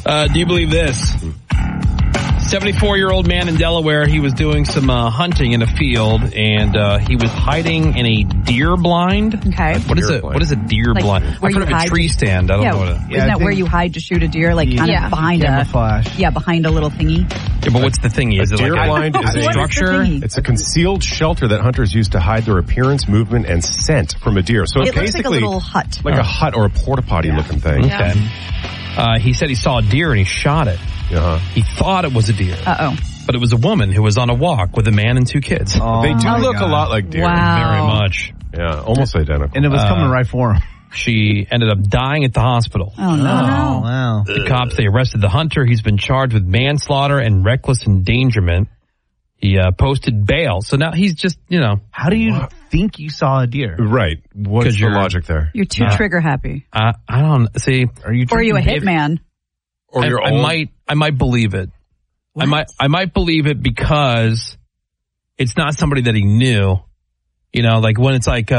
Do you believe this? 74-year-old man in Delaware, he was doing some hunting in a field, and he was hiding in a deer blind. Okay. What is a deer blind? I've heard of a tree stand. I don't know what it is. Isn't that where you hide to shoot a deer, like kind of behind behind a little thingy? Yeah, but what's the thingy? Is it deer like blind is a structure? It's a concealed shelter that hunters use to hide their appearance, movement, and scent from a deer. So it's looks like basically a little hut. like a hut or a porta potty looking thing. Okay. He said he saw a deer and he shot it. He thought it was a deer. But it was a woman who was on a walk with a man and 2 kids. They do look a lot like deer. Wow. Very much. Yeah, almost identical. And it was coming right for him. She ended up dying at the hospital. Oh, no. Wow. The cops, they arrested the hunter. He's been charged with manslaughter and reckless endangerment. He posted bail. So now he's just, How do you think you saw a deer? Right. What's the logic there? You're too trigger happy. I don't see. Or are you a hitman? Or you're old? I might believe it. What? I might believe it because it's not somebody that he knew. Like when it's like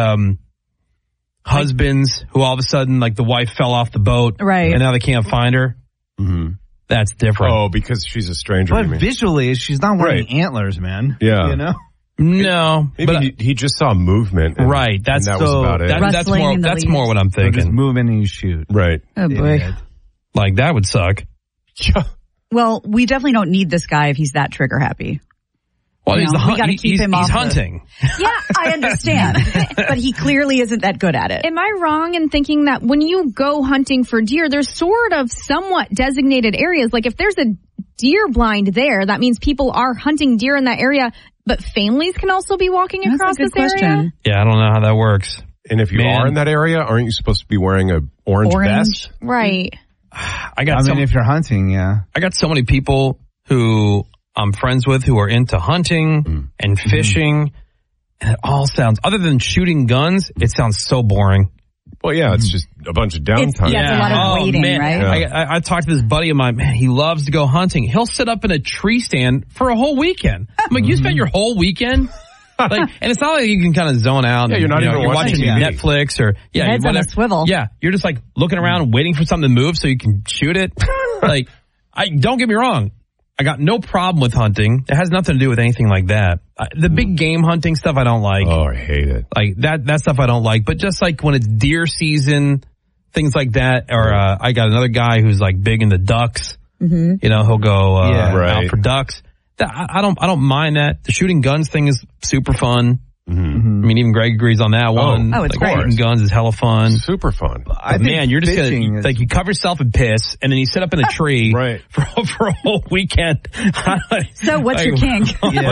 husbands who all of a sudden, like the wife fell off the boat, right? And now they can't find her. Mm-hmm. That's different. Oh, because she's a stranger. But visually, she's not wearing antlers, man. Yeah. No, maybe but he just saw movement. Right. That was about it. That's more what I'm thinking. Just movement and you shoot. Right. Oh boy. Like that would suck. Yeah. Well, we definitely don't need this guy if he's that trigger happy. Well, we got to keep him off. He's hunting. Yeah, I understand. But he clearly isn't that good at it. Am I wrong in thinking that when you go hunting for deer, there's sort of somewhat designated areas? Like if there's a deer blind there, that means people are hunting deer in that area, but families can also be walking across this area? Yeah, I don't know how that works. And if you are in that area, aren't you supposed to be wearing a orange vest? Right. If you're hunting, yeah. I got so many people who I'm friends with who are into hunting and fishing, and it all sounds, other than shooting guns, it sounds so boring. Well, yeah, it's just a bunch of downtime. It's a lot of waiting, right? Yeah. I talked to this buddy of mine, man, he loves to go hunting. He'll sit up in a tree stand for a whole weekend. I'm like, you spent your whole weekend? And it's not like you can kind of zone out. Yeah, you're not even watching Netflix or head's on a swivel. Yeah, you're just like looking around, waiting for something to move so you can shoot it. Don't get me wrong. I got no problem with hunting. It has nothing to do with anything like that. The big game hunting stuff I don't like. Oh, I hate it. Like that stuff I don't like. But just like when it's deer season, things like that. Or I got another guy who's like big into ducks. Mm-hmm. He'll go out for ducks. I don't mind that. The shooting guns thing is super fun. Mm-hmm. I mean, even Greg agrees on that one. Oh, it's great. Shooting guns is hella fun. Super fun. But man, you're just gonna you cover yourself in piss, and then you sit up in a tree for a whole weekend. So what's your kink?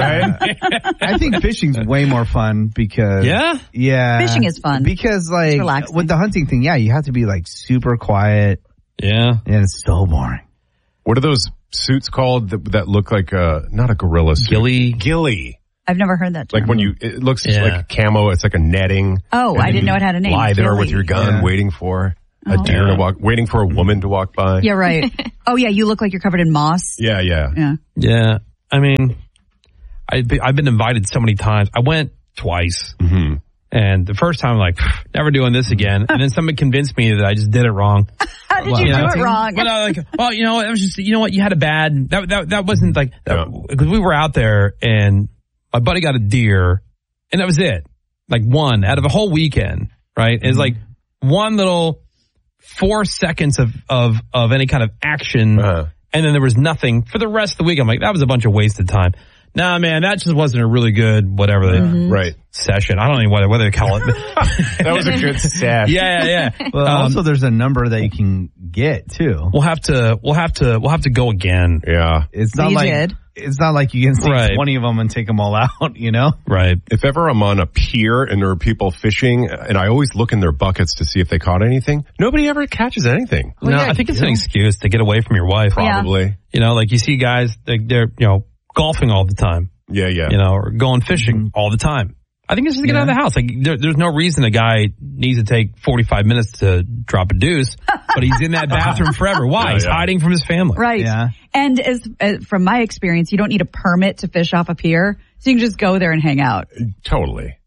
I think fishing's way more fun because fishing is fun because with the hunting thing, you have to be like super quiet. Yeah, and it's so boring. What are those suits called that look like not a gorilla suit? Ghillie. I've never heard that term. Like when it looks like camo, it's like a netting. Oh, I didn't know it had a name. Lie there with your gun, waiting for a deer to walk, waiting for a woman to walk by. Yeah, right. Oh, yeah, you look like you're covered in moss. Yeah. Yeah. I mean, I've been invited so many times. I went twice. Mm-hmm. And the first time, I'm like, never doing this again. And then somebody convinced me that I just did it wrong. How did you do it wrong? But it was just, what, you had a bad, that wasn't like, because we were out there and my buddy got a deer and that was it. Like one out of a whole weekend, right? It's like one little 4 seconds of any kind of action. And then there was nothing for the rest of the week. I'm like, that was a bunch of wasted time. Nah, man, that just wasn't a really good session. I don't know whether they call it. That was a good sesh. Yeah. Well, also there's a number that you can get too. We'll have to go again. Yeah, it's not it's not like you can see 20 of them and take them all out. Right. If ever I'm on a pier and there are people fishing, and I always look in their buckets to see if they caught anything, nobody ever catches anything. Well, no, I think it's an excuse to get away from your wife. Probably. Like you see guys, they're golfing all the time. Yeah. Or going fishing all the time. I think it's just to get out of the house. Like there's no reason a guy needs to take 45 minutes to drop a deuce, but he's in that bathroom forever. Why? He's hiding from his family. Right. Yeah. And from my experience, you don't need a permit to fish off a pier, so you can just go there and hang out. Totally.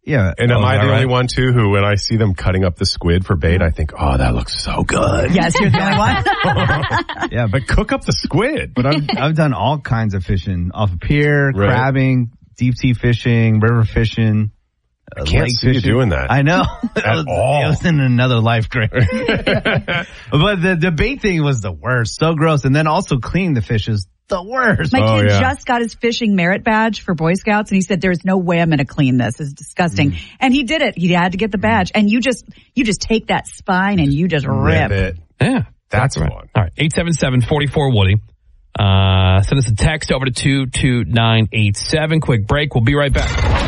Yeah. And am I the only one, too, who when I see them cutting up the squid for bait, I think, oh, that looks so good. Yes, you're the only one. Yeah, but cook up the squid. But I've done all kinds of fishing. Off a pier, crabbing, deep sea fishing, river fishing. I can't see you doing that. I know. At all. It was in another life, Greg. But the bait thing was the worst. So gross. And then also cleaning the fish is the worst. My kid just got his fishing merit badge for Boy Scouts, and he said, there's no way I'm going to clean this. It's disgusting. And he did it. He had to get the badge. And you just take that spine and you just rip it. Yeah. That's right. fun. All right. 877-44-WOODY. Send us a text over to 22987. Quick break. We'll be right back.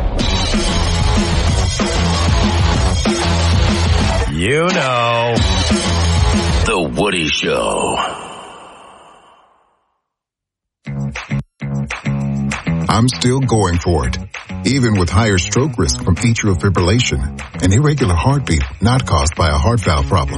You know, The Woody Show. I'm still going for it, even with higher stroke risk from atrial fibrillation, an irregular heartbeat not caused by a heart valve problem.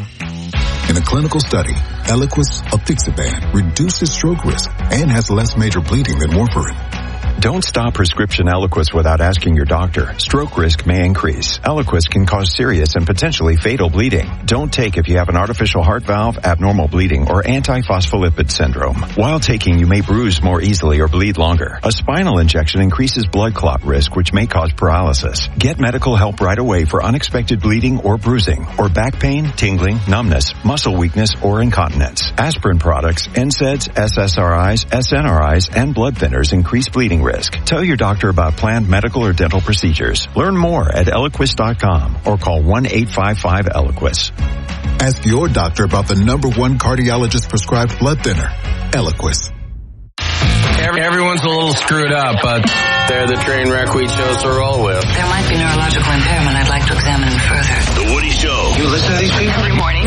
In a clinical study, Eliquis apixaban reduces stroke risk and has less major bleeding than warfarin. Don't stop prescription Eliquis without asking your doctor. Stroke risk may increase. Eliquis can cause serious and potentially fatal bleeding. Don't take if you have an artificial heart valve, abnormal bleeding, or antiphospholipid syndrome. While taking, you may bruise more easily or bleed longer. A spinal injection increases blood clot risk, which may cause paralysis. Get medical help right away for unexpected bleeding or bruising, or back pain, tingling, numbness, muscle weakness, or incontinence. Aspirin products, NSAIDs, SSRIs, SNRIs, and blood thinners increase bleeding risk. Tell your doctor about planned medical or dental procedures. Learn more at Eliquis.com or call 1-855-ELIQUIS. Ask your doctor about the #1 cardiologist prescribed blood thinner, Eliquis. Everyone's a little screwed up, but they're the train wreck we chose to roll with. There might be neurological impairment. I'd like to examine him further. The Woody Show. You listen to these people? Every morning.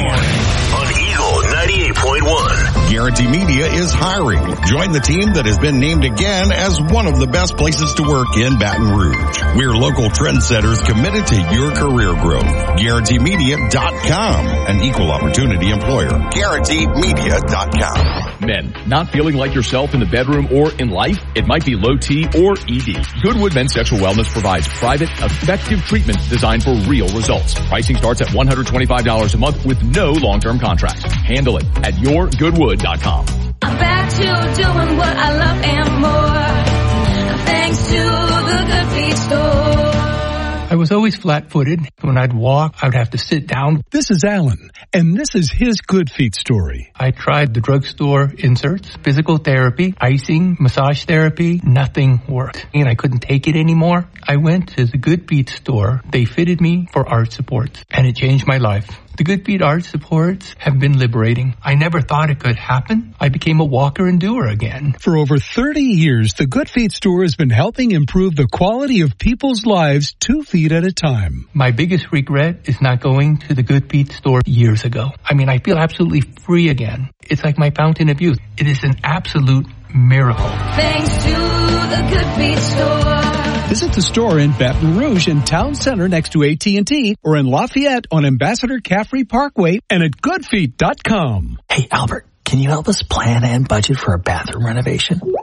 On Eagle 98.1. Guarantee Media is hiring. Join the team that has been named again as one of the best places to work in Baton Rouge. We're local trendsetters committed to your career growth. GuaranteeMedia.com, an equal opportunity employer. GuaranteeMedia.com. Men, not feeling like yourself in the bedroom or in life? It might be low T or ED. Goodwood Men's Sexual Wellness provides private, effective treatments designed for real results. Pricing starts at $125 a month with no long-term contracts. Handle it at yourgoodwood.com. I'm back to doing what I love and more. Thanks to the Good Feet store. I was always flat-footed. When I'd walk, I would have to sit down. This is Alan, and this is his Good Feet story. I tried the drugstore inserts, physical therapy, icing, massage therapy. Nothing worked, and I couldn't take it anymore. I went to the Good Feet store. They fitted me for arch supports, and it changed my life. The Good Feet arch supports have been liberating. I never thought it could happen. I became a walker and doer again. For over 30 years, the Good Feet store has been helping improve the quality of people's lives 2 feet at a time. My biggest regret is not going to the Good Feet store years ago. I mean, I feel absolutely free again. It's like my fountain of youth. It is an absolute miracle. Thanks to the Good Feet store. Visit the store in Baton Rouge in Town Center next to AT&T or in Lafayette on Ambassador Caffrey Parkway and at goodfeet.com. Hey, Albert, can you help us plan and budget for a bathroom renovation?